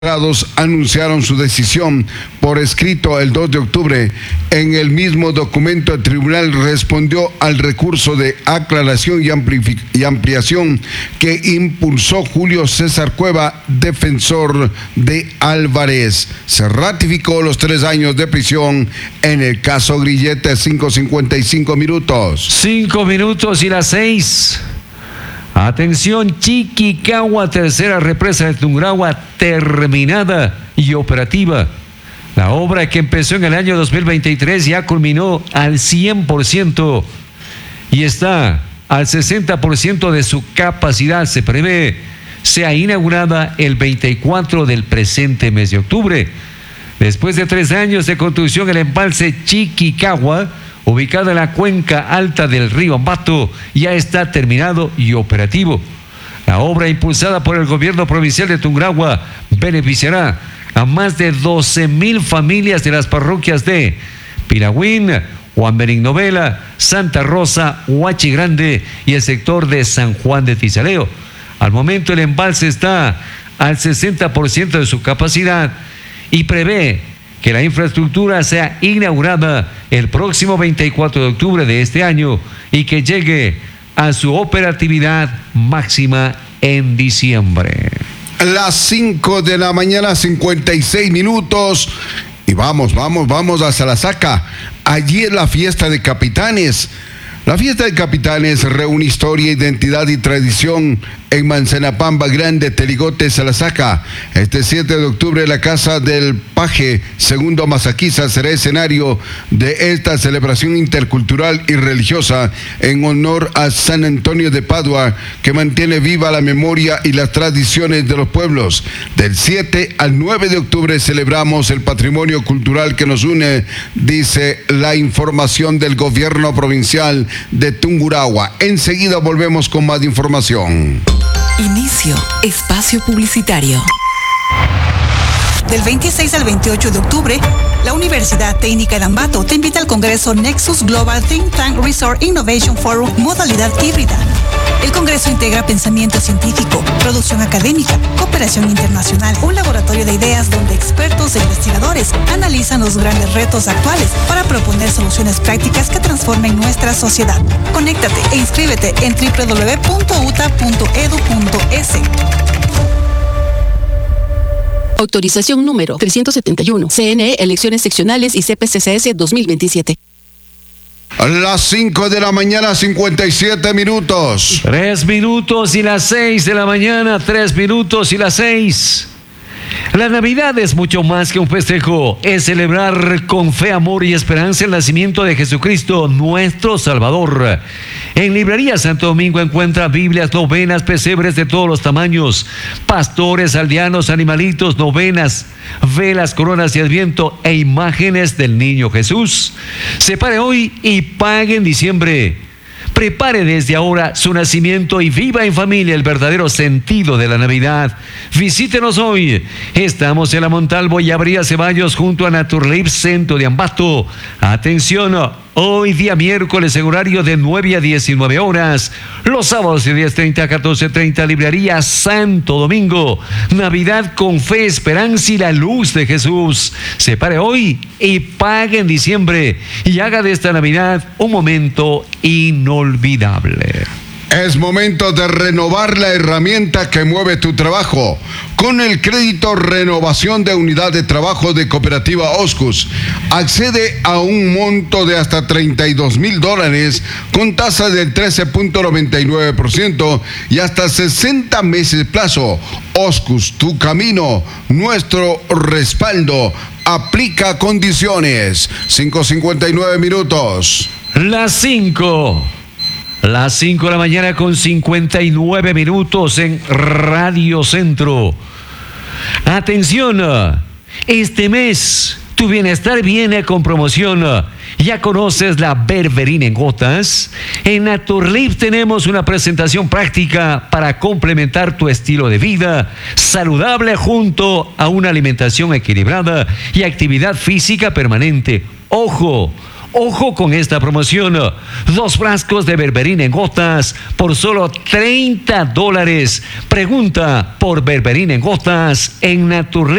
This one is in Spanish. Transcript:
anunciaron su decisión por escrito el 2 de octubre. En el mismo documento, el tribunal respondió al recurso de aclaración y ampliación que impulsó Julio César Cueva, defensor de Álvarez. Se ratificó los 3 años de prisión en el caso Grillete. 5:55 minutos. 5 minutos y las 6. Atención, Chiquicagua, tercera represa de Tungurahua, terminada y operativa. La obra, que empezó en el año 2023, ya culminó al 100% y está al 60% de su capacidad. Se prevé sea inaugurada el 24 del presente mes de octubre. Después de 3 años de construcción, el embalse Chiquicagua, ubicado en la cuenca alta del río Ambato, ya está terminado y operativo. La obra, impulsada por el gobierno provincial de Tungurahua, beneficiará a más de 12,000 familias de las parroquias de Piragüín, Juan Benigno Vela, Santa Rosa, Huachi Grande y el sector de San Juan de Tizaleo. Al momento, el embalse está al 60% de su capacidad y prevé que la infraestructura sea inaugurada el próximo 24 de octubre de este año y que llegue a su operatividad máxima en diciembre. Las 5 de la mañana, 56 minutos. Y vamos a Salasaca. Allí es la fiesta de capitanes. La fiesta de capitanes reúne historia, identidad y tradición en Manzanapamba Grande, Teligote, Salasaca. Este 7 de octubre, la Casa del Paje Segundo Mazaquiza será escenario de esta celebración intercultural y religiosa en honor a San Antonio de Padua, que mantiene viva la memoria y las tradiciones de los pueblos. Del 7 al 9 de octubre celebramos el patrimonio cultural que nos une, dice la información del gobierno provincial de Tungurahua. Enseguida volvemos con más información. Inicio espacio publicitario. Del 26 al 28 de octubre, la Universidad Técnica de Ambato te invita al Congreso Nexus Global Think Tank Resort Innovation Forum modalidad híbrida. El Congreso integra pensamiento científico, producción académica, cooperación internacional, un laboratorio de ideas donde expertos e investigadores analizan los grandes retos actuales para proponer soluciones prácticas que transformen nuestra sociedad. Conéctate e inscríbete en www.uta.edu.es. Autorización número 371. CNE, Elecciones Seccionales y CPCCS 2027. A las 5 de la mañana, 57 minutos. 3 minutos y las 6 de la mañana, 3 minutos y las 6. La Navidad es mucho más que un festejo, es celebrar con fe, amor y esperanza el nacimiento de Jesucristo, nuestro Salvador. En Librería Santo Domingo encuentra Biblias, novenas, pesebres de todos los tamaños, pastores, aldeanos, animalitos, novenas, velas, coronas de Adviento e imágenes del Niño Jesús. Separe hoy y pague en diciembre. Prepare desde ahora su nacimiento y viva en familia el verdadero sentido de la Navidad. Visítenos hoy. Estamos en la Montalvo y Abría Ceballos junto a Naturlib Centro de Ambato. Atención, hoy día miércoles en horario de 9 a 19 horas. Los sábados de 10:30 a 14:30, Librería Santo Domingo. Navidad con fe, esperanza y la luz de Jesús. Separe hoy y pague en diciembre y haga de esta Navidad un momento inolvidable. Es momento de renovar la herramienta que mueve tu trabajo. Con el crédito Renovación de Unidad de Trabajo de Cooperativa Oscus, accede a un monto de hasta $32,000 con tasa del 13.99% y hasta 60 meses plazo. Oscus, tu camino, nuestro respaldo. Aplica condiciones. 5:59 minutos. Las 5 de la mañana con 59 minutos en Radio Centro. Atención, este mes tu bienestar viene con promoción. ¿Ya conoces la berberina en gotas? En Naturlib tenemos una presentación práctica para complementar tu estilo de vida saludable junto a una alimentación equilibrada y actividad física permanente. Ojo, Ojo con esta promoción. 2 frascos de berberina en gotas por solo $30. Pregunta por berberina en gotas en Naturlin.